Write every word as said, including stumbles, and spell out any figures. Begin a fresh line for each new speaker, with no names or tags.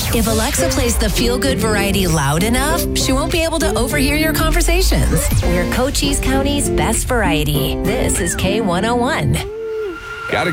If Alexa plays the feel-good variety loud enough, she won't be able to overhear your conversations. We're Cochise County's best variety. This is K one oh one.